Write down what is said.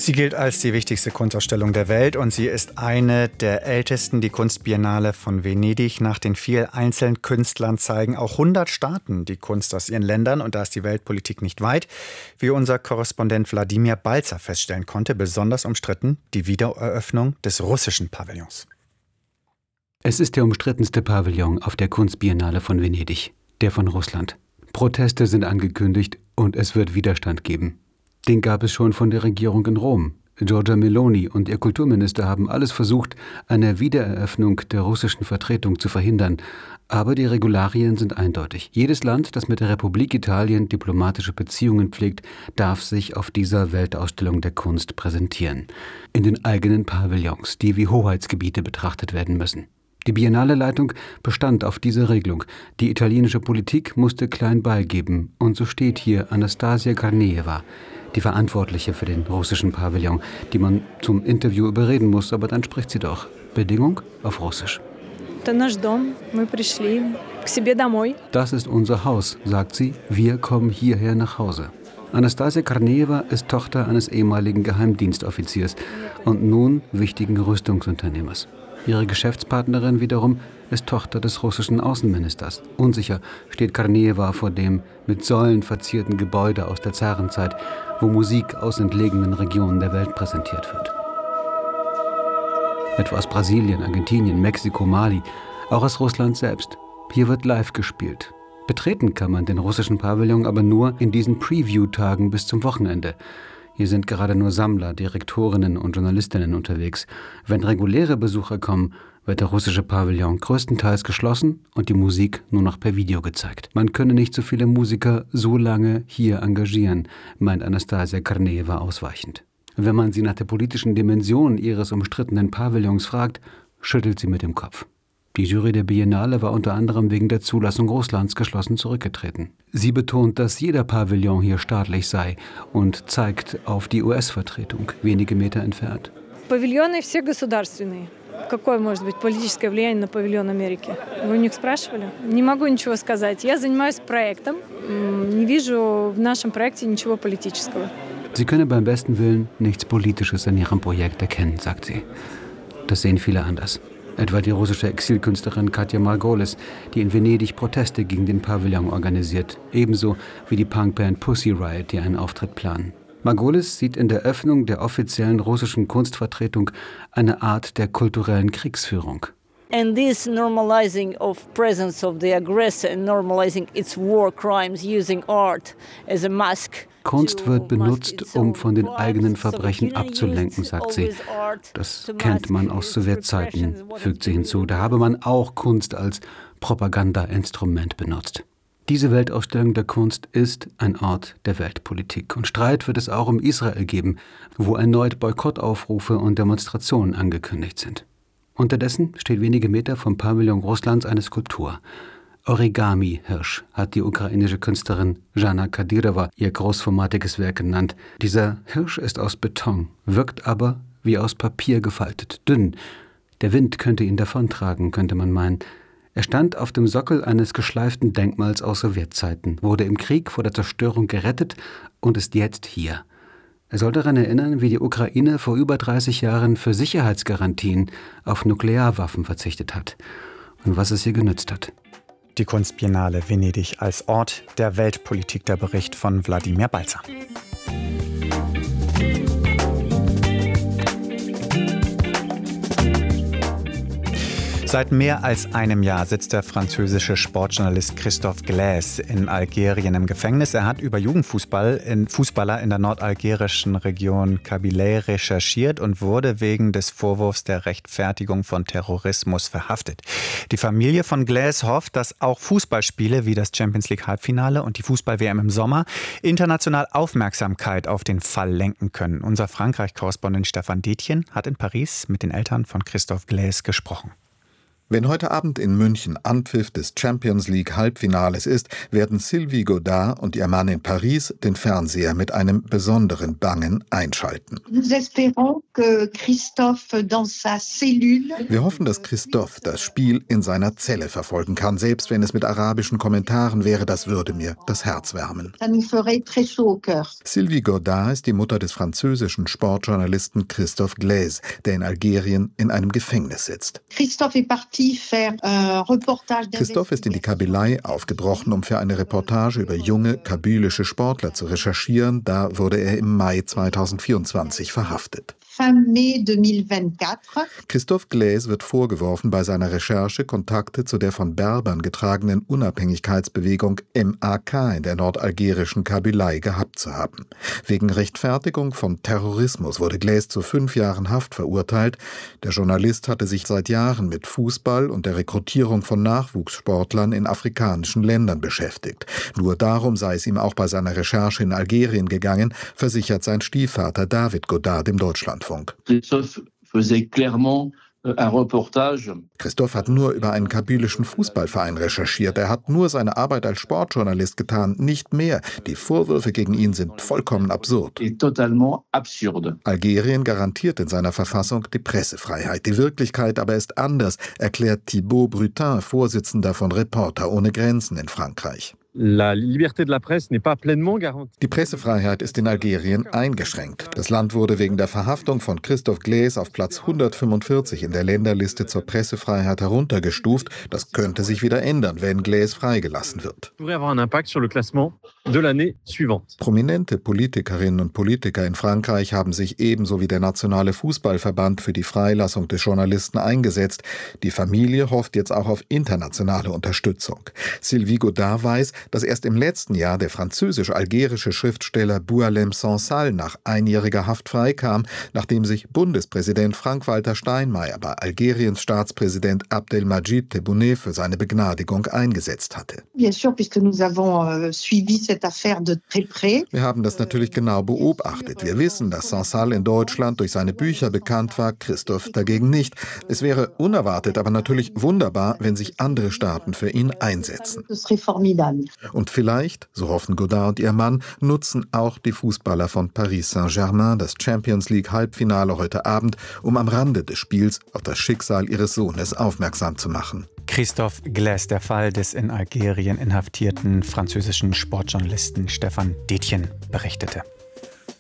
Sie gilt als die wichtigste Kunstausstellung der Welt und sie ist eine der ältesten. Die Kunstbiennale von Venedig. Nach den vielen einzelnen Künstlern zeigen auch 100 Staaten die Kunst aus ihren Ländern. Und da ist die Weltpolitik nicht weit, wie unser Korrespondent Wladimir Balzer feststellen konnte. Besonders umstritten die Wiedereröffnung des russischen Pavillons. Es ist der umstrittenste Pavillon auf der Kunstbiennale von Venedig, der von Russland. Proteste sind angekündigt und es wird Widerstand geben. Den gab es schon von der Regierung in Rom. Giorgia Meloni und ihr Kulturminister haben alles versucht, eine Wiedereröffnung der russischen Vertretung zu verhindern. Aber die Regularien sind eindeutig. Jedes Land, das mit der Republik Italien diplomatische Beziehungen pflegt, darf sich auf dieser Weltausstellung der Kunst präsentieren. In den eigenen Pavillons, die wie Hoheitsgebiete betrachtet werden müssen. Die Biennale-Leitung bestand auf dieser Regelung. Die italienische Politik musste klein beigeben. Und so steht hier Anastasia Karneeva, die Verantwortliche für den russischen Pavillon, die man zum Interview überreden muss, aber dann spricht sie doch. Bedingung auf Russisch. Das ist unser Haus, sagt sie. Wir kommen hierher nach Hause. Anastasia Karneeva ist Tochter eines ehemaligen Geheimdienstoffiziers und nun wichtigen Rüstungsunternehmers. Ihre Geschäftspartnerin wiederum ist Tochter des russischen Außenministers. Unsicher steht Karneeva vor dem mit Säulen verzierten Gebäude aus der Zarenzeit, wo Musik aus entlegenen Regionen der Welt präsentiert wird. Etwa aus Brasilien, Argentinien, Mexiko, Mali, auch aus Russland selbst. Hier wird live gespielt. Betreten kann man den russischen Pavillon aber nur in diesen Preview-Tagen bis zum Wochenende. Hier sind gerade nur Sammler, Direktorinnen und Journalistinnen unterwegs. Wenn reguläre Besucher kommen, wird der russische Pavillon größtenteils geschlossen und die Musik nur noch per Video gezeigt. Man könne nicht so viele Musiker so lange hier engagieren, meint Anastasia Karneeva ausweichend. Wenn man sie nach der politischen Dimension ihres umstrittenen Pavillons fragt, schüttelt sie mit dem Kopf. Die Jury der Biennale war unter anderem wegen der Zulassung Russlands geschlossen zurückgetreten. Sie betont, dass jeder Pavillon hier staatlich sei und zeigt auf die US-Vertretung, wenige Meter entfernt. Павильоны все государственные. Какое может быть политическое влияние на павильон Америки? Вы у них спрашивали? Не могу ничего сказать. Я занимаюсь проектом. Не вижу в нашем проекте ничего политического. Sie könne beim besten Willen nichts Politisches in ihrem Projekt erkennen, sagt sie. Das sehen viele anders. Etwa die russische Exilkünstlerin Katja Margolis, die in Venedig Proteste gegen den Pavillon organisiert. Ebenso wie die Punkband Pussy Riot, die einen Auftritt planen. Margolis sieht in der Öffnung der offiziellen russischen Kunstvertretung eine Art der kulturellen Kriegsführung. And this normalizing of presence of the aggressor and normalizing its war crimes using art as a mask. Kunst wird benutzt, um von den eigenen Verbrechen abzulenken, sagt sie. Das kennt man aus Sowjetzeiten, fügt sie hinzu. Da habe man auch Kunst als Propagandainstrument benutzt. Diese Weltausstellung der Kunst ist ein Ort der Weltpolitik. Und Streit wird es auch um Israel geben, wo erneut Boykottaufrufe und Demonstrationen angekündigt sind. Unterdessen steht wenige Meter vom Pavillon Russlands eine Skulptur. Origami-Hirsch hat die ukrainische Künstlerin Jana Kadyrova ihr großformatiges Werk genannt. Dieser Hirsch ist aus Beton, wirkt aber wie aus Papier gefaltet, dünn. Der Wind könnte ihn davontragen, könnte man meinen. Er stand auf dem Sockel eines geschleiften Denkmals aus Sowjetzeiten, wurde im Krieg vor der Zerstörung gerettet und ist jetzt hier. Er soll daran erinnern, wie die Ukraine vor über 30 Jahren für Sicherheitsgarantien auf Nuklearwaffen verzichtet hat und was es ihr genützt hat. Die Kunstbiennale Venedig als Ort der Weltpolitik, der Bericht von Wladimir Balzer. Seit mehr als einem Jahr sitzt der französische Sportjournalist Christophe Glaise in Algerien im Gefängnis. Er hat über Fußballer in der nordalgerischen Region Kabylie recherchiert und wurde wegen des Vorwurfs der Rechtfertigung von Terrorismus verhaftet. Die Familie von Glaise hofft, dass auch Fußballspiele wie das Champions-League-Halbfinale und die Fußball-WM im Sommer international Aufmerksamkeit auf den Fall lenken können. Unser Frankreich-Korrespondent Stefan Detjen hat in Paris mit den Eltern von Christophe Glaise gesprochen. Wenn heute Abend in München Anpfiff des Champions League Halbfinales ist, werden Sylvie Godard und ihr Mann in Paris den Fernseher mit einem besonderen Bangen einschalten. Wir hoffen, dass Christophe das Spiel in seiner Zelle verfolgen kann, selbst wenn es mit arabischen Kommentaren wäre, das würde mir das Herz wärmen. Sylvie Godard ist die Mutter des französischen Sportjournalisten Christophe Glaise, der in Algerien in einem Gefängnis sitzt. Christophe ist in die Kabylei aufgebrochen, um für eine Reportage über junge kabylische Sportler zu recherchieren. Da wurde er im Mai 2024 verhaftet. Christophe Glaise wird vorgeworfen, bei seiner Recherche Kontakte zu der von Berbern getragenen Unabhängigkeitsbewegung MAK in der nordalgerischen Kabylei gehabt zu haben. Wegen Rechtfertigung von Terrorismus wurde Glaise zu 5 Jahren Haft verurteilt. Der Journalist hatte sich seit Jahren mit Fußball und der Rekrutierung von Nachwuchssportlern in afrikanischen Ländern beschäftigt. Nur darum sei es ihm auch bei seiner Recherche in Algerien gegangen, versichert sein Stiefvater David Godard dem Deutschlandfunk. Christophe hat nur über einen kabylischen Fußballverein recherchiert. Er hat nur seine Arbeit als Sportjournalist getan, nicht mehr. Die Vorwürfe gegen ihn sind vollkommen absurd. Algerien garantiert in seiner Verfassung die Pressefreiheit. Die Wirklichkeit aber ist anders, erklärt Thibaut Brutin, Vorsitzender von Reporter ohne Grenzen in Frankreich. Die Pressefreiheit ist in Algerien eingeschränkt. Das Land wurde wegen der Verhaftung von Christophe Glaise auf Platz 145 in der Länderliste zur Pressefreiheit heruntergestuft. Das könnte sich wieder ändern, wenn Glaise freigelassen wird. Prominente Politikerinnen und Politiker in Frankreich haben sich ebenso wie der Nationale Fußballverband für die Freilassung des Journalisten eingesetzt. Die Familie hofft jetzt auch auf internationale Unterstützung. Sylvie Godard weiß, dass erst im letzten Jahr der französisch-algerische Schriftsteller Boualem Sansal nach einjähriger Haft freikam, nachdem sich Bundespräsident Frank-Walter Steinmeier bei Algeriens Staatspräsident Abdelmadjid Tebboune für seine Begnadigung eingesetzt hatte. Wir haben das natürlich genau beobachtet. Wir wissen, dass Sansal in Deutschland durch seine Bücher bekannt war, Christophe dagegen nicht. Es wäre unerwartet, aber natürlich wunderbar, wenn sich andere Staaten für ihn einsetzen. Und vielleicht, so hoffen Godard und ihr Mann, nutzen auch die Fußballer von Paris Saint-Germain das Champions League Halbfinale heute Abend, um am Rande des Spiels auf das Schicksal ihres Sohnes aufmerksam zu machen. Christophe Glaise, der Fall des in Algerien inhaftierten französischen Sportjournalisten Stefan Detjen, berichtete.